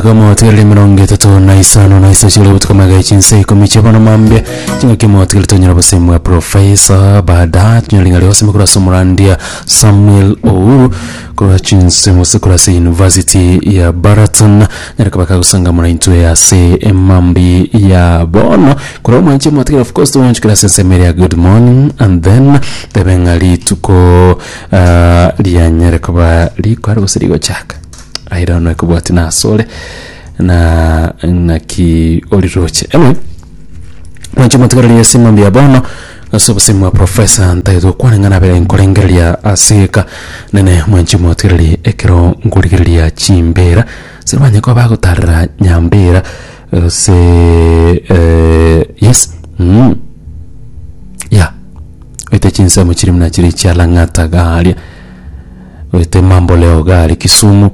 kama hoteli mirongo itatu na isano na isa chile butuka magachinse kumichebana mambye tinga kima hoteli tonyera bosemu ya Professor Bada tunyalinga leo semekura somurandia Samuel Uhuru kura chinse musekura se University ya Baraton nyaraka baka kusanga mura into ya se emambi ya bono kura umanje hoteli of course tunyanchukira sense meria good morning and then tebengali tuko lianyereka ba liko arusirigo chaka I don't know kubati na sole na ki oliroche anyway mwancho matagali ya sima mbia bono so basimu wa Professor ntaito kwa ngana bele nkolengelia asika nene mwancho matagali ekero ngurigelia chimbera sirwanye kwa bako tarra nyambera se yes yeah wete chinsa mchiri mnachiri chala ngata gali wete mambo leo gali Kisumu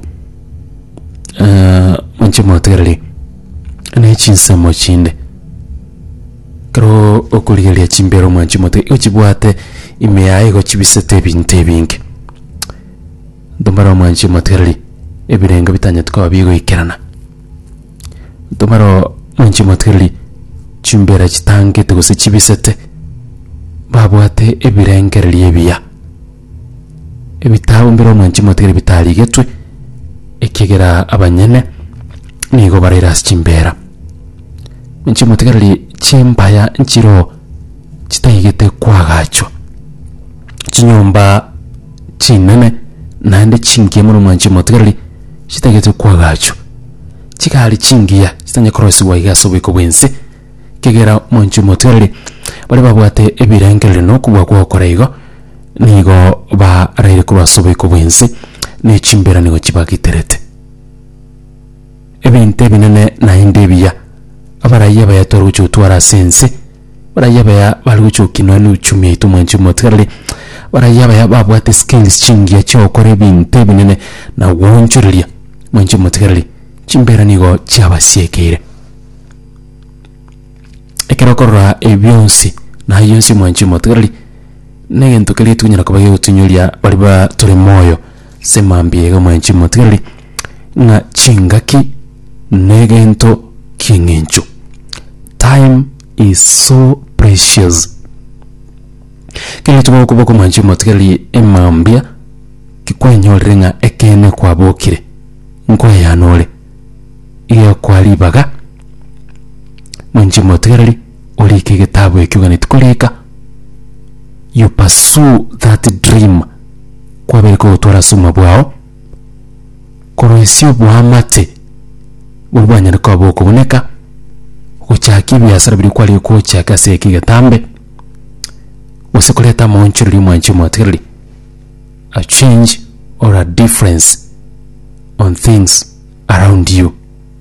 mwancho mwaterali na chinsa mochinde kro okuligelia chimbero mwancho mwaterali ochibwate imeaye go chibisete bintebinge domaro mwancho mwaterali ebirenga bitanya tukaba bigo ikerana domaro mwancho mwaterali chimbera chitange tegose chibisete babwate ebirengereli ebiya ebitabu mbero mwancho mwaterali bitali getwe ekigera abanyene nigo barera chimbera nchi mutegerali chimbaya nchiro chitayigete kwagacho chinyomba chinene nande chingiye mu mwanchi mutegerali chitayigete kwagacho chikali chingiya chitanye cross wa igasobiko bwense kigera mwanchi mutegerali bali babwate ebirengere no kubwa kwa korego nigo ba raire kubasobiko bwense ne chimbera nigo chibagiterete ebinte binene na indebiya abaraye bayatorucho twara sense baraye baya balucho kinwanu uchumi itu mwanchi moterali baraye baya babwate skills chingi cyo kore binte binene na wonchuria mwanchi moterali chimbera nigo cyabasiekere ekerokora ebyonsi na yonsi mwanchi moterali negento kali tunyira kubaye utunyulia baliba tore moyo semambie ga mwanchi moterali na chingaki negento kingencho. Time is so precious. Kile tuko kuboko mwanchi motekali emambia kikwenyo ringa ekene kwa bokire nkwa yanole iyo kwalibaga mwanchi motekali olike gitabu ekyugani tukoleka you pursue that dream kwa beriko utwara suma bwao koroesio bwamate ubwanya ko boko boneka uchaki byasara biri kwali ko chaka seki gatambe usikoleta monchuri mwanchi motekali a change or a difference on things around you.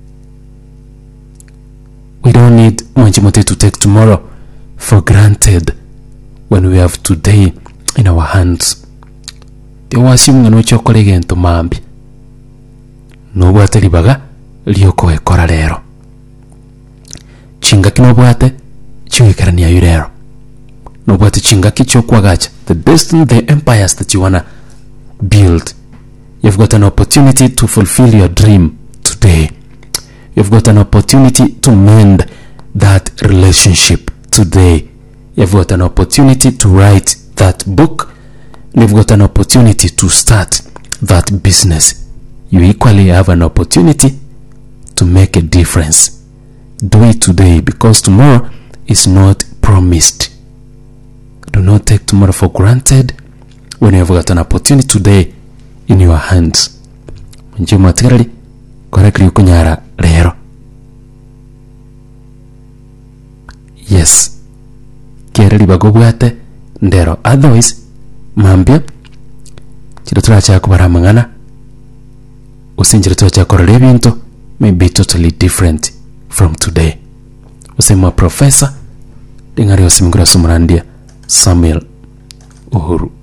We don't need mwanchi to take tomorrow for granted when we have today in our hands. Tewasi ngano chokolege ento mambi no bwateli baga lioko ekora lero chinga kino bwate chiwikarania yurero no bwate chinga kicho kwagacha the destiny, the empires that you wanna build. You've got an opportunity to fulfill your dream today. You've got an opportunity to mend that relationship today. You've got an opportunity to write that book. You've got an opportunity to start that business. You equally have an opportunity to make a difference. Do it today because tomorrow is not promised. Do not take tomorrow for granted when you have got an opportunity today in your hands. Njuma materially correctly kunyara lero. Yes. Kereli bagobwate ndero. Otherwise mambia chidotura cha kubaramangana usinjira cha korele ebintu may be totally different from today. Usema Professor Dingari osimugura sumurandia Samuel Uhuru.